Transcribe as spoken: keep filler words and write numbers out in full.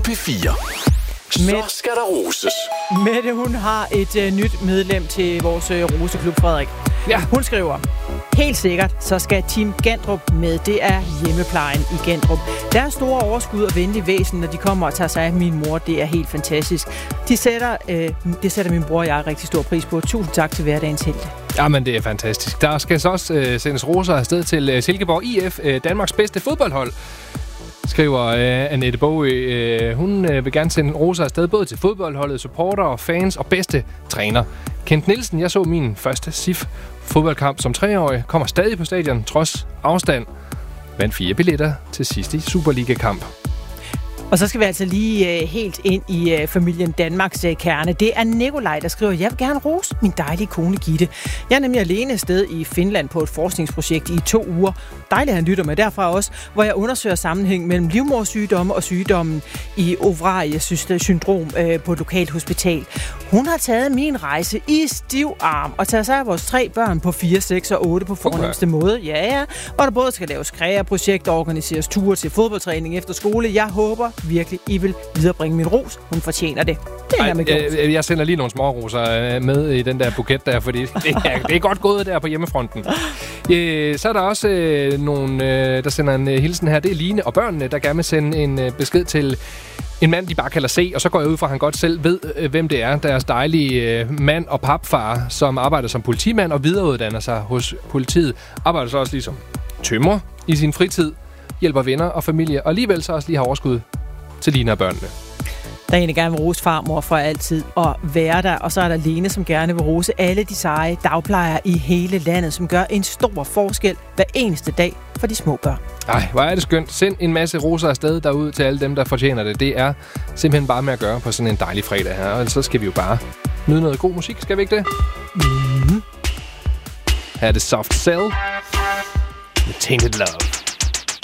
P fire. Så Met- skal der roses. Mette, hun har et øh, nyt medlem til vores øh, roseklub, Frederik. Ja. Hun skriver: helt sikkert, så skal Team Gandrup med. Det er hjemmeplejen i Gandrup. Der er store overskud og venlige væsen, når de kommer og tager sig af min mor. Det er helt fantastisk. De sætter, øh, det sætter min bror og jeg rigtig stor pris på. Tusind tak til hverdagens helte. Jamen, det er fantastisk. Der skal så også øh, sendes roser afsted til øh, Silkeborg I F, øh, Danmarks bedste fodboldhold, skriver øh, Annette Bogø. Øh, hun øh, vil gerne sende roser afsted både til fodboldholdet, supportere, fans og bedste træner. Kent Nielsen, jeg så min første S I F-fodboldkamp som treårig, kommer stadig på stadion trods afstand. Vandt fire billetter til sidste Superliga-kamp. Og så skal vi altså lige øh, helt ind i øh, familien Danmarks øh, kerne. Det er Nikolaj, der skriver: jeg vil gerne rose min dejlige kone Gitte. Jeg er nemlig alene afsted i Finland på et forskningsprojekt i to uger. Dejligt, han lytter med derfra også, hvor jeg undersøger sammenhæng mellem livmodersygdomme og sygdommen i ovariesyndrom øh, på et lokalt hospital. Hun har taget min rejse i stiv arm og taget sig af vores tre børn på fire, seks og otte på fornemmeste okay. måde. Ja, ja. Hvor der både skal laves kreaprojekter og organiseres ture til fodboldtræning efter skole. Jeg håber virkelig, I vil viderebringe min ros. Hun fortjener det. Det er med jeg, jeg sender lige nogle små roser med i den der buket der, fordi det er, det er godt gået der på hjemmefronten. Øh, så er der også øh, nogle, øh, der sender en øh, hilsen her. Det er Line og børnene, der gerne vil sende en øh, besked til en mand, de bare kalder C, og så går jeg ud fra, at han godt selv ved, øh, hvem det er. Deres dejlige øh, mand og papfar, som arbejder som politimand og videreuddanner sig hos politiet. Arbejder så også ligesom tømrer i sin fritid, hjælper venner og familie, og alligevel så også lige har overskud til Line og børnene. Der er en, der gerne vil rose farmor for altid at være der. Og så er der Lene, som gerne vil rose alle de seje dagplejere i hele landet, som gør en stor forskel hver eneste dag for de små børn. Ej, hvor er det skønt. Send en masse roser afsted derude til alle dem, der fortjener det. Det er simpelthen bare med at gøre på sådan en dejlig fredag her. Og så skal vi jo bare nyde noget god musik. Skal vi ikke det? Mm-hmm. Her er det Soft Cell med Tainted Love.